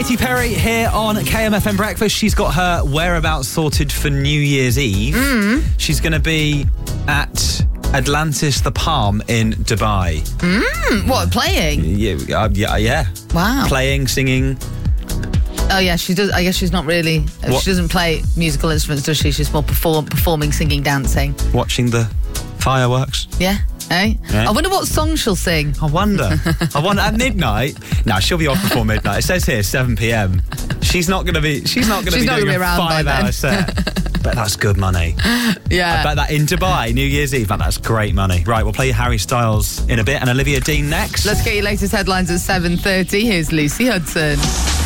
Katy Perry here on KMFM Breakfast. She's got her whereabouts sorted for New Year's Eve. She's going to be at Atlantis The Palm in Dubai. What, playing? Yeah. Wow. Playing, singing. Oh, yeah, she does. I guess she's not really... What? She doesn't play musical instruments, does she? She's more performing, singing, dancing. Watching the fireworks. Yeah? Eh? Yeah. I wonder what song she'll sing. I wonder at midnight. No, she'll be off before midnight. It says here 7 p.m. She's not going to be doing a around by 5-hour set. Bet that's good money. Yeah. I bet that in Dubai, New Year's Eve, that's great money. Right, we'll play you Harry Styles in a bit and Olivia Dean next. Let's get your latest headlines at 7:30. Here's Lucy Hudson.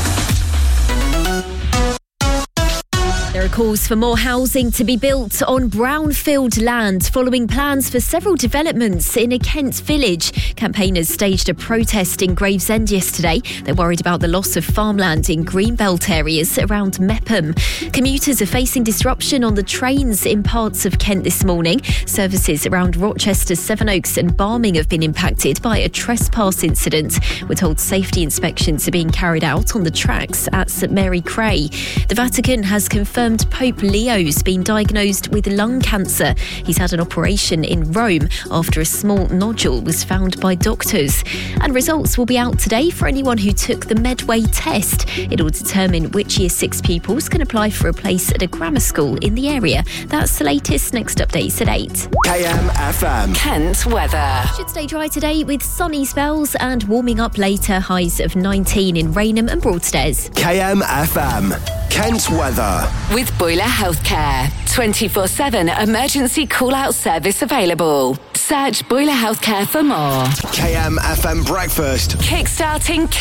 There are calls for more housing to be built on brownfield land following plans for several developments in a Kent village. Campaigners staged a protest in Gravesend yesterday. They're worried about the loss of farmland in greenbelt areas around Mepham. Commuters are facing disruption on the trains in parts of Kent this morning. Services around Rochester, Sevenoaks and Barming have been impacted by a trespass incident. We're told safety inspections are being carried out on the tracks at St Mary Cray. The Vatican has confirmed Pope Leo's been diagnosed with lung cancer. He's had an operation in Rome after a small nodule was found by doctors. And results will be out today for anyone who took the Medway test. It will determine which Year 6 pupils can apply for a place at a grammar school in the area. That's the latest. Next updates at 8. KMFM. Kent weather. Should stay dry today with sunny spells and warming up later. Highs of 19 in Rainham and Broadstairs. KMFM. Kent weather. With Boiler Healthcare. 24/7 emergency call-out service available. Search Boiler Healthcare for more. KMFM Breakfast. Kickstarting